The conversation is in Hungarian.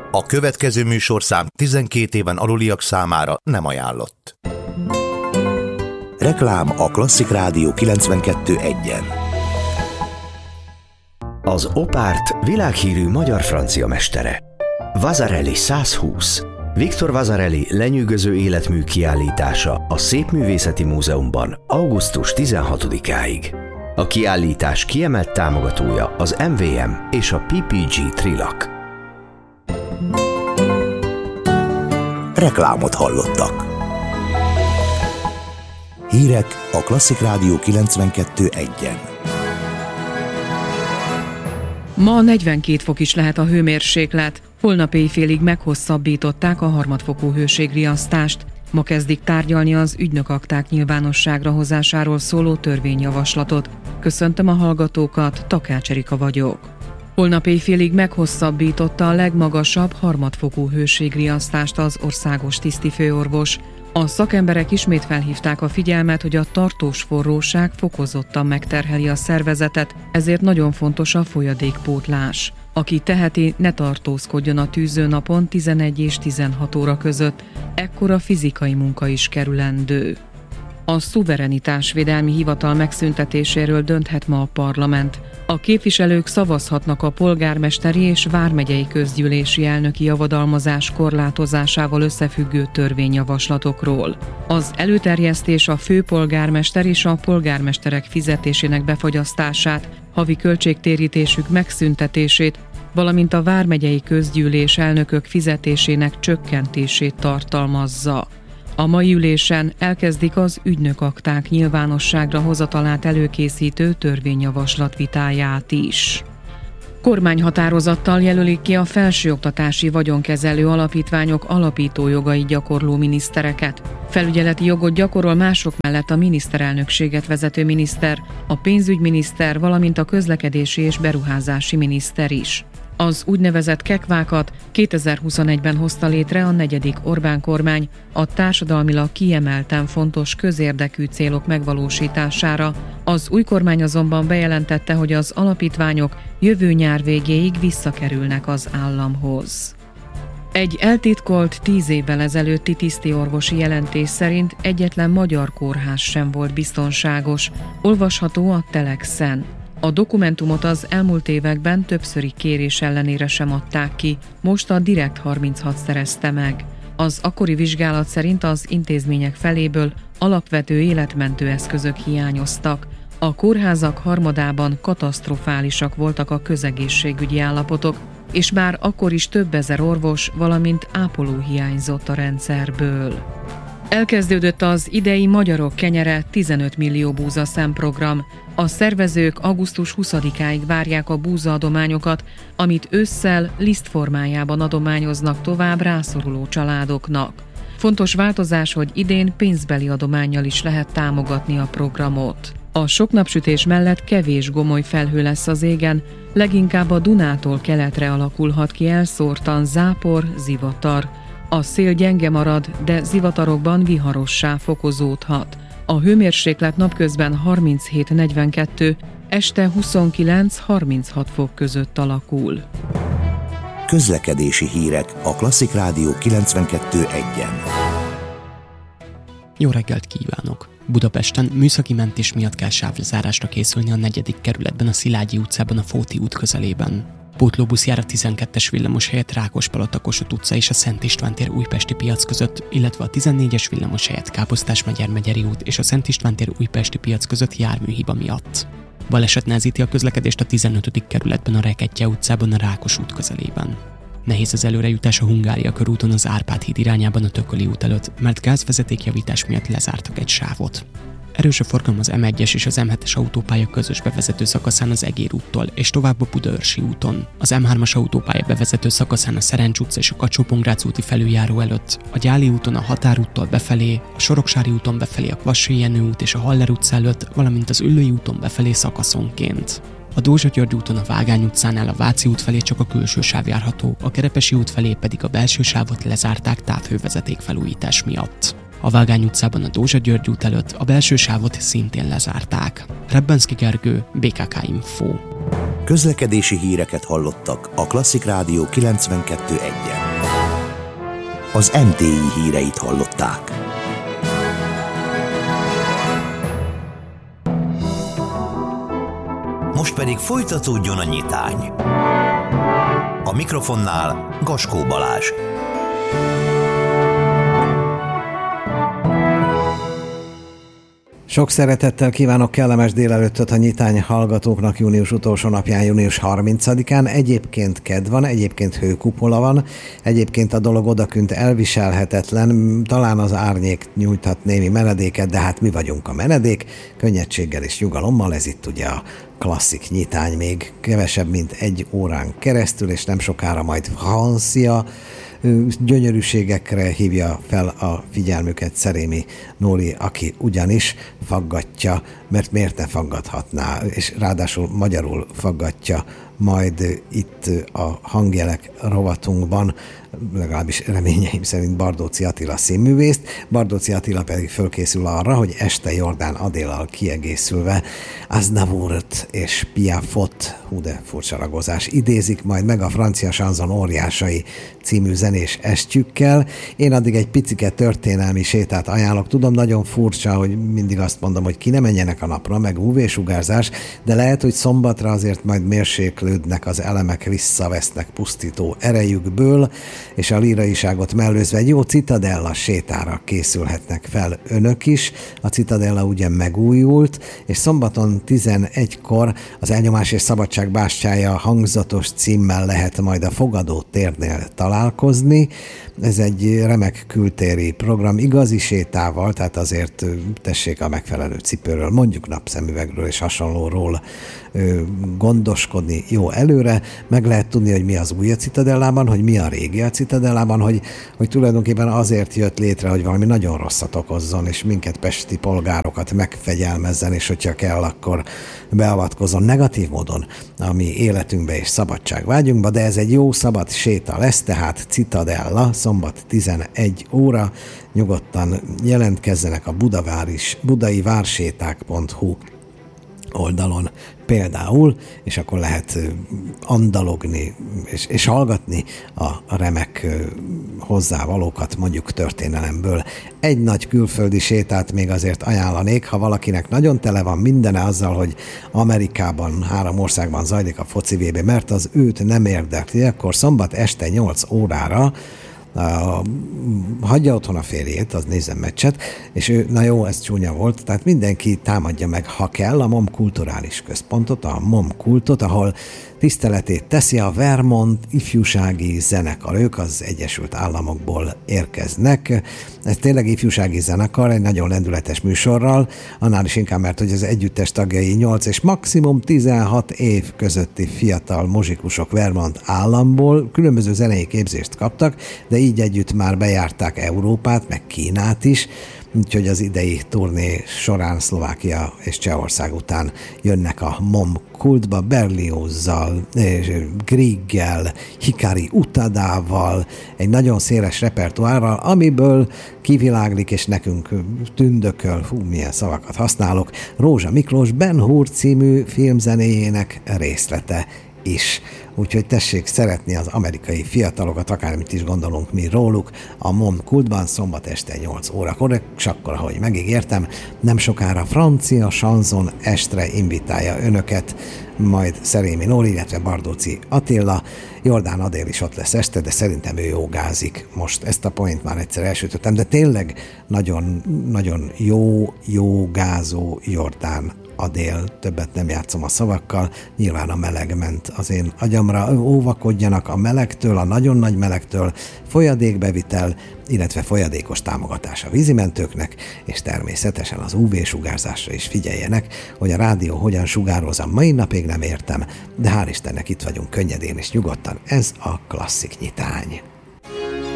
A következő műsorszám 12 éven aluliak számára nem ajánlott. Reklám a Klasszik Rádió 92.1-en. Az Opárt világhírű magyar-francia mestere. Vasarely 120. Viktor Vasarely lenyűgöző életmű kiállítása a Szépművészeti Múzeumban augusztus 16-áig. A kiállítás kiemelt támogatója az MVM és a PPG Trilak. Reklámot hallottak. Hírek a Klasszik Rádió 92.1-en. Ma 42 fok is lehet a hőmérséklet. Holnap éjfélig meghosszabbították a harmadfokú hőségriasztást. Ma kezdik tárgyalni az ügynökakták nyilvánosságra hozásáról szóló törvényjavaslatot. Köszöntöm a hallgatókat, Takács Erika vagyok. Holnap éjfélig meghosszabbította a legmagasabb harmadfokú hőségriasztást az országos tisztifőorvos. A szakemberek ismét felhívták a figyelmet, hogy a tartós forróság fokozottan megterheli a szervezetet, ezért nagyon fontos a folyadékpótlás. Aki teheti, ne tartózkodjon a tűzőnapon 11 és 16 óra között, ekkora fizikai munka is kerülendő. A szuverenitásvédelmi hivatal megszüntetéséről dönthet ma a parlament. A képviselők szavazhatnak a polgármesteri és vármegyei közgyűlési elnöki javadalmazás korlátozásával összefüggő törvényjavaslatokról. Az előterjesztés a főpolgármester és a polgármesterek fizetésének befagyasztását, havi költségtérítésük megszüntetését, valamint a vármegyei közgyűlés elnökök fizetésének csökkentését tartalmazza. A mai ülésen elkezdik az ügynökakták nyilvánosságra hozatalát előkészítő törvényjavaslat vitáját is. Kormányhatározattal jelölik ki a felsőoktatási vagyonkezelő alapítványok alapítójogait gyakorló minisztereket. Felügyeleti jogot gyakorol mások mellett a miniszterelnökséget vezető miniszter, a pénzügyminiszter, valamint a közlekedési és beruházási miniszter is. Az úgynevezett kekvákat 2021-ben hozta létre a 4. Orbán kormány a társadalmilag kiemelten fontos közérdekű célok megvalósítására. Az új kormány azonban bejelentette, hogy az alapítványok jövő nyár végéig visszakerülnek az államhoz. Egy eltitkolt 10 évvel ezelőtti tisztiorvosi jelentés szerint egyetlen magyar kórház sem volt biztonságos. Olvasható a Telexen. A dokumentumot az elmúlt években többszöri kérés ellenére sem adták ki, most a Direkt 36 szerezte meg. Az akkori vizsgálat szerint az intézmények feléből alapvető életmentő eszközök hiányoztak. A kórházak harmadában katasztrofálisak voltak a közegészségügyi állapotok, és már akkor is több ezer orvos, valamint ápoló hiányzott a rendszerből. Elkezdődött az idei Magyarok kenyere 15 millió búza szemprogram. A szervezők augusztus 20-áig várják a búzaadományokat, amit ősszel liszt formájában adományoznak tovább rászoruló családoknak. Fontos változás, hogy idén pénzbeli adománnyal is lehet támogatni a programot. A sok napsütés mellett kevés gomoly felhő lesz az égen, leginkább a Dunától keletre alakulhat ki elszórtan zápor, zivatar. A szél gyenge marad, de zivatarokban viharossá fokozódhat. A hőmérséklet napközben 37-42, este 29-36 fok között alakul. Közlekedési hírek a Klasszik Rádió 92.1-en. Jó reggelt kívánok! Budapesten műszaki mentés miatt kell sávlezárásra készülni a 4. kerületben a Szilágyi utcában a Fóti út közelében. Pótlóbusz jár a 12-es villamos helyett Rákospalota-Kossuth utca és a Szent István tér Újpesti piac között, illetve a 14-es villamos helyett Káposztás-Megyeri út és a Szent István tér Újpesti piac között járműhiba miatt. Baleset nehezíti a közlekedést a 15. kerületben a Rekettye utcában a Rákos út közelében. Nehéz az előrejutás a Hungária körúton az Árpád híd irányában a Tököli út előtt, mert gázvezetékjavítás miatt lezártak egy sávot. Erős a forgalom az M1-es és az M7-es autópálya közös bevezető szakaszán az Egér úttól és tovább a Budaörsi úton. Az M3-as autópálya bevezető szakaszán a Szerencs utca és a Kacsó-Pongrác úti felüljáró előtt, a Gyáli úton a Határ úttól befelé, a Soroksári úton befelé a Kvassai Jenő út és a Haller utca előtt, valamint az Üllői úton befelé szakaszonként. A Dózsa György úton a Vágány utcánál a Váci út felé csak a külső sáv járható, a Kerepesi út felé pedig a belső sávot lezárták távhővezeték felújítás miatt. A Vágány utcában a Dózsa György út előtt a belső sávot szintén lezárták. Rebbenszky Gergő, BKK Info. Közlekedési híreket hallottak a Klasszik Rádió 92.1-en. Az MTI híreit hallották. Most pedig folytatódjon a nyitány. A mikrofonnál Gaskó Balázs. Sok szeretettel kívánok kellemes délelőttöt a nyitány hallgatóknak június utolsó napján, június 30-án. Egyébként kedd van, egyébként hőkupola van, egyébként a dolog odakünt elviselhetetlen, talán az árnyék nyújthat némi menedéket, de hát mi vagyunk a menedék, könnyedséggel és nyugalommal, ez itt ugye a klasszik nyitány még kevesebb, mint 1 órán keresztül, és nem sokára majd francia gyönyörűségekre hívja fel a figyelmüket Szerémi Nóri, aki ugyanis faggatja, mert miért ne faggathatná, és ráadásul magyarul faggatja majd itt a hangjelek rovatunkban, legalábbis reményeim szerint Bardóczy Attila színművészt. Bardóczy Attila pedig fölkészül arra, hogy este Jordán Adéllal kiegészülve Aznavourt és Piafot, hú de furcsa ragozás, idézik majd meg a francia sanzon óriásai című zenés estjükkel. Én addig egy picike történelmi sétát ajánlok. Tudom, nagyon furcsa, hogy mindig azt mondom, hogy ki ne menjenek a napra, meg UV-sugárzás, de lehet, hogy szombatra azért majd mérséklődnek az elemek, visszavesznek pusztító erejükből, és a líraiságot mellőzve egy jó Citadella sétára készülhetnek fel önök is. A Citadella ugye megújult, és szombaton 11-kor az Elnyomás és Szabadság bástyája hangzatos címmel lehet majd a Fogadó térnél találkozni. Ez egy remek kültéri program, igazi sétával, tehát azért tessék a megfelelő cipőről, mondjuk napszemüvegről és hasonlóról gondoskodni jó előre. Meg lehet tudni, hogy mi az új a Citadellában, hogy mi a régi a Citadellában, hogy tulajdonképpen azért jött létre, hogy valami nagyon rosszat okozzon, és minket pesti polgárokat megfegyelmezzen, és hogyha kell, akkor beavatkozzon negatív módon a mi életünkbe és szabadságvágyunkba, de ez egy jó szabad séta lesz, tehát Citadella, szombat 11 óra, nyugodtan jelentkezzenek a budaivárséták.hu oldalon például, és akkor lehet andalogni és hallgatni a remek hozzávalókat mondjuk történelemből. Egy nagy külföldi sétát még azért ajánlanék, ha valakinek nagyon tele van mindene azzal, hogy Amerikában 3 országban zajlik a foci VB, mert az őt nem érdekli, akkor szombat este 8 órára hagyja otthon a férjét, az nézzen meccset, és ő, na jó, ez csúnya volt, tehát mindenki támadja meg, ha kell, a MOM kulturális központot, a MOM kultot, ahol tiszteletét teszi a Vermont ifjúsági zenekar. Ők az Egyesült Államokból érkeznek. Ez tényleg ifjúsági zenekar, egy nagyon lendületes műsorral, annál is inkább, mert hogy az együttes tagjai 8 és maximum 16 év közötti fiatal muzsikusok Vermont államból különböző zenei képzést kaptak, de így együtt már bejárták Európát, meg Kínát is, úgyhogy az idei turné során Szlovákia és Csehország után jönnek a MOM kultba, Berliozzal, Grieggel, Hikari Utadával, egy nagyon széles repertoárral, amiből kiviláglik, és nekünk tündököl, milyen szavakat használok, Rózsa Miklós Ben Hur című filmzenéjének részlete is. Úgyhogy tessék szeretni az amerikai fiatalokat, akármit is gondolunk mi róluk, a MOM kultban szombat este 8 órakor, és akkor, ahogy megígértem, nem sokára francia sanzon estre invitálja önöket, majd Szerémi Nóri, illetve Bardóczy Attila. Jordán Adél is ott lesz este, de szerintem ő jogázik most. Ezt a point már egyszer elsütöttem, de tényleg nagyon, nagyon jó jogázó Jordán Adél, többet nem játszom a szavakkal, nyilván a meleg ment az én agyamra. Óvakodjanak a melegtől, a nagyon nagy melegtől, folyadékbevitel, illetve folyadékos támogatás a vízimentőknek, és természetesen az UV-sugárzásra is figyeljenek, hogy a rádió hogyan sugároz, a mai napig nem értem, de hál' Istennek itt vagyunk könnyedén és nyugodtan, ez a klasszik nyitány.